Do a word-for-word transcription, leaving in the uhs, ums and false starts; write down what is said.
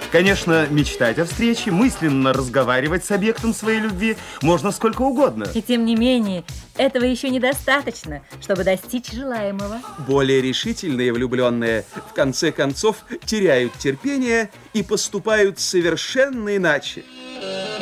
Конечно, мечтать о встрече, мысленно разговаривать с объектом своей любви можно сколько угодно. И тем не менее, этого еще недостаточно, чтобы достичь желаемого. Более решительные влюбленные в конце концов теряют терпение и поступают совершенно иначе.